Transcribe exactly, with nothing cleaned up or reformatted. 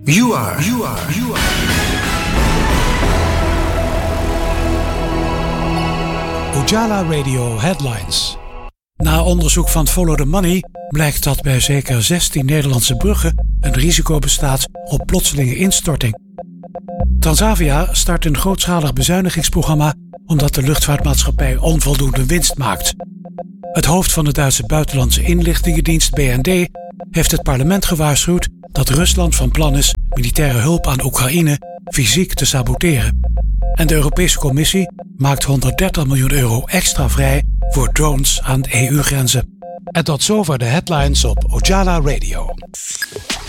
You are, you are, you are. Ojala Radio Headlines. Na onderzoek van Follow the Money blijkt dat bij zeker zestien Nederlandse bruggen een risico bestaat op plotselinge instorting. Transavia start een grootschalig bezuinigingsprogramma omdat de luchtvaartmaatschappij onvoldoende winst maakt. Het hoofd van de Duitse buitenlandse inlichtingendienst B N D heeft het parlement gewaarschuwd dat Rusland van plan is militaire hulp aan Oekraïne fysiek te saboteren. En de Europese Commissie maakt honderddertig miljoen euro extra vrij voor drones aan E U-grenzen. En tot zover de headlines op Ojala Radio.